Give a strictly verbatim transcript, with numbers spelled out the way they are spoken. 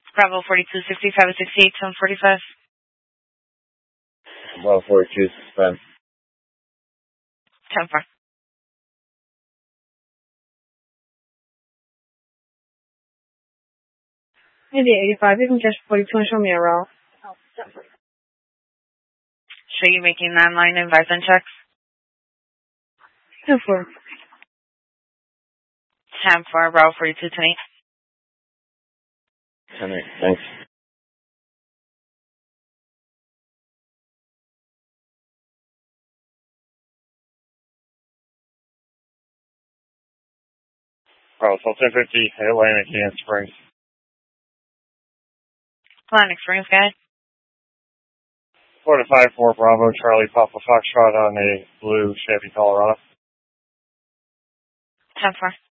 Bravo forty-two sixty-five sixty-eight, ten forty-five. Bravo forty-two sixty-five. ten four. India eighty-five, you can catch forty-two and show me a route. Show you making nine-line and Bison checks. ten four. ten four, Bravo forty-two ten eight. ten eight, thanks. Bravo, so ten fifty, Atlantic and Springs. Atlantic Springs, guy. four to five four Bravo, Charlie Papa Foxtrot on a blue Chevy Colorado. ten four.